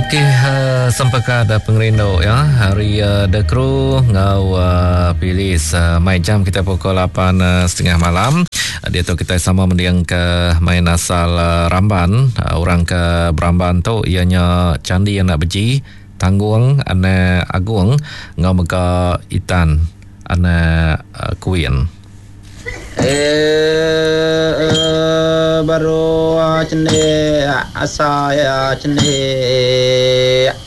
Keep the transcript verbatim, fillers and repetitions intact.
Okey, uh, sampai ke ada pengerindau ya. Hari uh, The Crew ngau uh, pilih uh, main jam kita pukul lapan uh, setengah malam. Uh, dia tu kita sama mendiang ke main asal uh, Ramban. Uh, orang ke Ramban tu ianya Candi Anak Beji, Tangguang Anak Agung, ngau mega Itan Anak uh, Kuin. Eh, eh baru cende asa ya cende